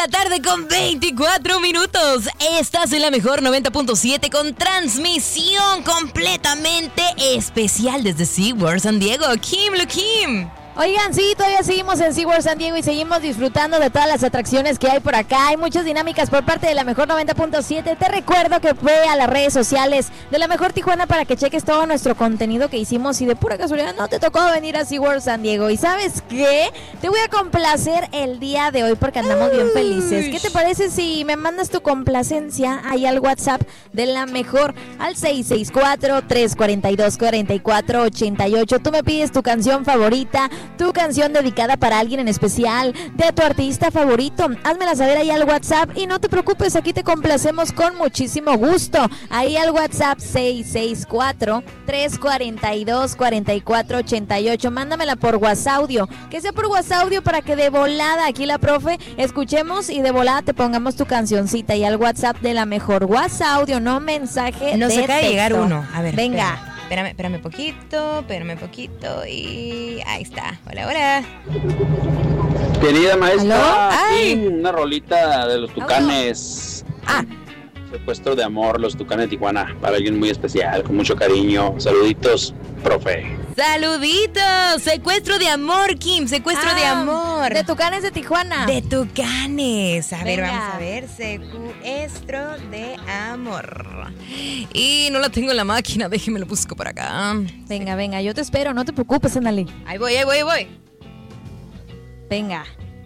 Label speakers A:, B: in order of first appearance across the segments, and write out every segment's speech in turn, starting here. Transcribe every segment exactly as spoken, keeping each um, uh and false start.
A: la tarde con veinticuatro minutos. Estás en la mejor noventa punto siete con transmisión completamente especial desde SeaWorld San Diego. Kim, lo Kim.
B: Oigan, sí, todavía seguimos en SeaWorld San Diego y seguimos disfrutando de todas las atracciones que hay por acá. Hay muchas dinámicas por parte de la mejor noventa punto siete. Te recuerdo que ve a las redes sociales de la mejor Tijuana para que cheques todo nuestro contenido que hicimos. Y de pura casualidad no te tocó venir a SeaWorld San Diego. ¿Y sabes qué? Te voy a complacer el día de hoy porque andamos bien felices. ¿Qué te parece si me mandas tu complacencia ahí al WhatsApp de la mejor al seis seis cuatro, tres cuatro dos, cuatro cuatro ocho ocho? Tú me pides tu canción favorita, tu canción dedicada para alguien en especial, de tu artista favorito. Házmela saber ahí al WhatsApp y no te preocupes, aquí te complacemos con muchísimo gusto. Ahí al WhatsApp seis seis cuatro, tres cuatro dos, cuatro cuatro ocho ocho. Mándamela por WhatsApp, que sea por WhatsApp para que de volada aquí la profe escuchemos y de volada te pongamos tu cancioncita y al WhatsApp de la mejor WhatsApp, no mensaje
A: Nos
B: de
A: acaba de llegar
B: texto.
A: uno. A ver,
B: venga.
A: Espérame. Espérame, espérame poquito, espérame poquito y ahí está. Hola, hola.
C: Querida maestra,
A: Ay.
C: sí, una rolita de los Tucanes.
A: Ah,
C: Secuestro de amor, los Tucanes de Tijuana, para alguien muy especial, con mucho cariño. Saluditos, profe.
A: saluditos. Secuestro de amor, Kim. Secuestro
B: Ah,
A: de amor.
B: De Tucanes de Tijuana.
A: De Tucanes. A ver,
B: Venga.
A: vamos a ver. Secuestro de amor. Y no la tengo en la máquina. Déjeme lo busco por acá.
B: Venga, venga, yo te espero, no te preocupes, ándale.
A: Ahí voy, ahí voy, ahí voy.
B: Venga.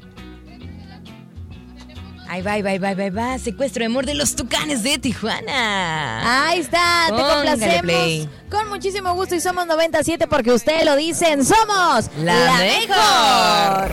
A: Ahí va, ahí va, ahí va, ahí va, ahí va. Secuestro de amor de los Tucanes de Tijuana.
B: Ahí está, te
A: Póngale
B: complacemos
A: play.
B: con muchísimo gusto y somos noventa y siete porque ustedes lo dicen, somos
A: La mejor.